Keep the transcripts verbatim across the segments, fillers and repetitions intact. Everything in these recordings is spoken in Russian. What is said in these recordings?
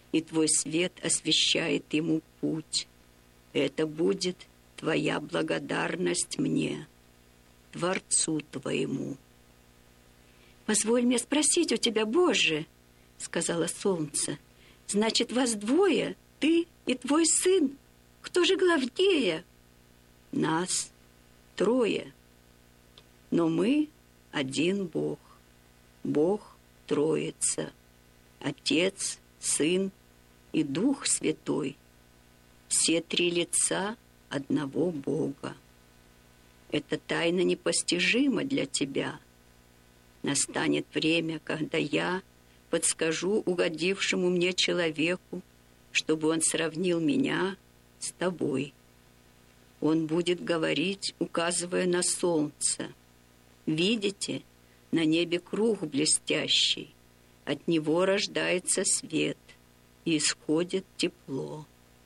и твой свет освещает ему путь. Это будет твоя благодарность мне, Творцу твоему. «Позволь мне спросить у тебя, Боже, — сказала солнце, — значит, вас двое, ты и твой сын. Кто же главнее?» «Нас трое, но мы один Бог. Бог Троица, Отец, Сын и Дух Святой. Все три лица одного Бога. Эта тайна непостижима для тебя. Настанет время, когда я подскажу угодившему мне человеку, чтобы он сравнил меня с тобой. Он будет говорить, указывая на солнце. Видите, на небе круг блестящий. От него рождается свет, и исходит тепло.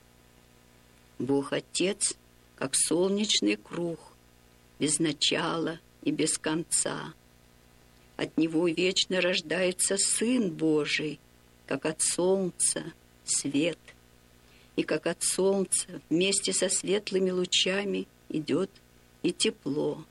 Бог Отец, как солнечный круг, без начала и без конца. От него вечно рождается Сын Божий, как от солнца свет. И как от солнца вместе со светлыми лучами идет и тепло.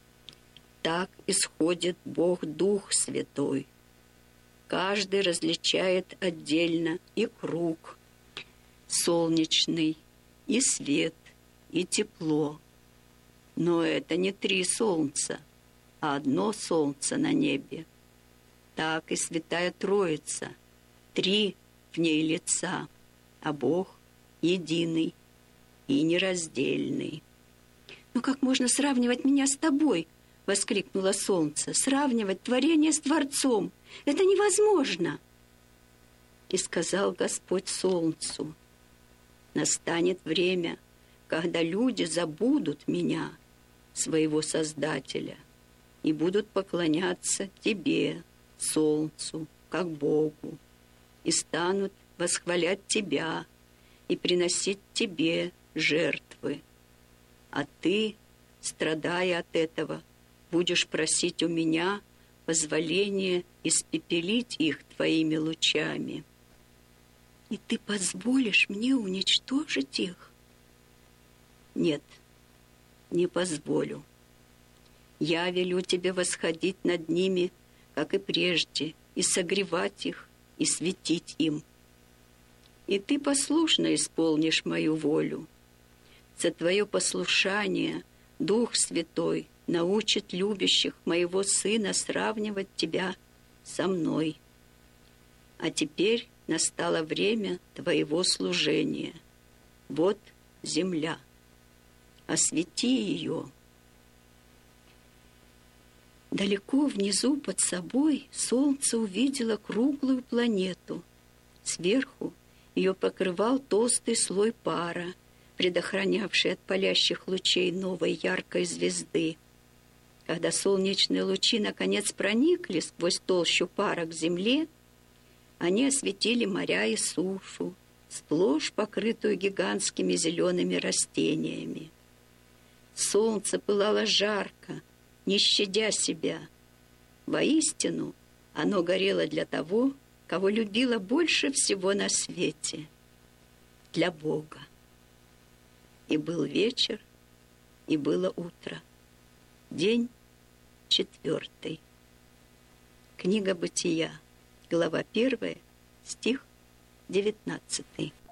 Так исходит Бог Дух Святой. Каждый различает отдельно и круг солнечный, и свет, и тепло. Но это не три солнца, а одно солнце на небе. Так и Святая Троица, три в ней лица, а Бог единый и нераздельный. «Но как можно сравнивать меня с тобой?» — воскликнуло солнце. «Сравнивать творение с Творцом — это невозможно!» И сказал Господь солнцу: «Настанет время, когда люди забудут меня, своего Создателя, и будут поклоняться тебе, солнцу, как Богу, и станут восхвалять тебя и приносить тебе жертвы. А ты, страдая от этого, будешь просить у меня позволения испепелить их твоими лучами. И ты позволишь мне уничтожить их?» «Нет, не позволю. Я велю тебе восходить над ними, как и прежде, и согревать их, и светить им. И ты послушно исполнишь мою волю. За твое послушание Дух Святой научит любящих моего Сына сравнивать тебя со мной. А теперь настало время твоего служения. Вот земля. Освети ее». Далеко внизу под собой солнце увидело круглую планету. Сверху ее покрывал толстый слой пара, предохранявший от палящих лучей новой яркой звезды. Когда солнечные лучи наконец проникли сквозь толщу пара к земле, они осветили моря и сушу, сплошь покрытую гигантскими зелеными растениями. Солнце пылало жарко, не щадя себя. Воистину, оно горело для того, кого любило больше всего на свете — для Бога. И был вечер, и было утро. День четвертый. Книга Бытия, глава первая, стих девятнадцатый.